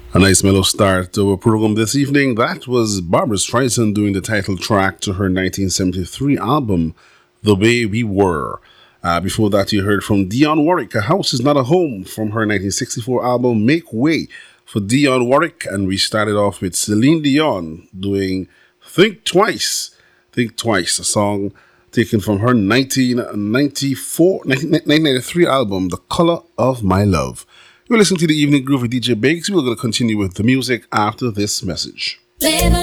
A nice mellow start to our program this evening. That was Barbra Streisand doing the title track to her 1973 album, The Way We Were. Before that, you heard from Dionne Warwick, A House Is Not a Home, from her 1964 album, Make Way for Dionne Warwick. And we started off with Celine Dion doing Think Twice. Think Twice, a song taken from her 1993 album, The Color of My Love. You're listening to the Evening Groove with DJ Biggs. We're going to continue with the music after this message.